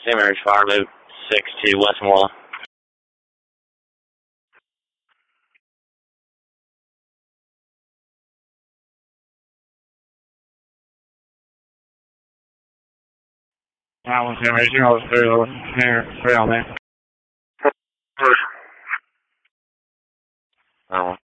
St. Mary's Fire, move 6 to Westmoreland. St. Mary's, you know, straight on there.